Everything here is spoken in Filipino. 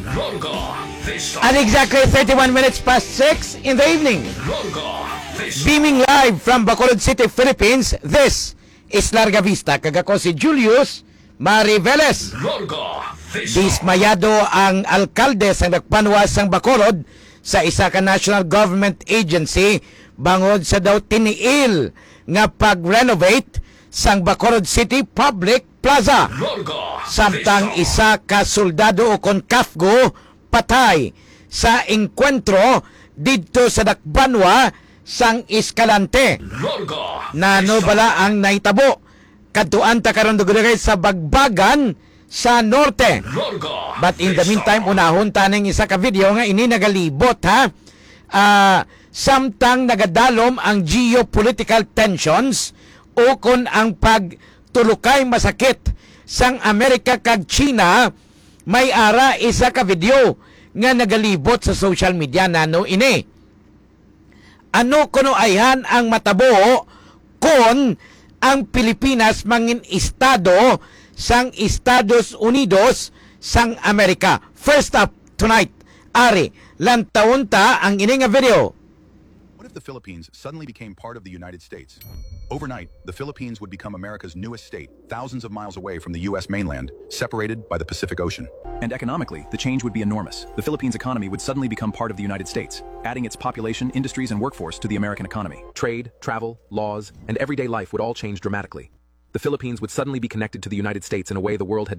At exactly 31 minutes past 6 in the evening, beaming live from Bacolod City, Philippines, this is Larga Vista. Kagako si Julius Mariveles. Dismayado ang alkalde sa nagpanwas ng Bacolod sa isa ka national government agency bangod sa daw tiniil nga pag-renovate sang Bacolod City Public Plaza. Samtang isa ka soldado o konkafgo patay sa engkwentro didto sa Dakbanwa sang Escalante. Nano bala ang naitabo kadtuan ta karon dugay sa Bagbagan sa norte. But in the meantime, unahon taning isa ka video nga ini nagalibot ha. Samtang nagadalom ang geopolitical tensions o kon ang pagtulukay masakit sang Amerika kag China, may ara isa ka video nga nagalibot sa social media nano ini. Ano kuno ayhan ang matabo kon ang Pilipinas mangin estado sang Estados Unidos sang Amerika. First up tonight, Ari, lantaon ta ang ini nga video. What if the Philippines suddenly became part of the United States? Overnight, the Philippines would become America's newest state, thousands of miles away from the U.S. mainland, separated by the Pacific Ocean. And economically, the change would be enormous. The Philippines' economy would suddenly become part of the United States, adding its population, industries, and workforce to the American economy. Trade, travel, laws, and everyday life would all change dramatically. The Philippines would suddenly be connected to the United States in a way the world had